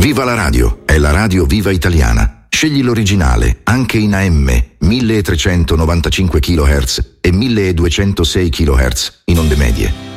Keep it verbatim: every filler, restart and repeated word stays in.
Viva la radio, è la radio Viva Italiana. Scegli l'originale, anche in A M, milletrecentonovantacinque chilohertz e milleduecentosei chilohertz in onde medie.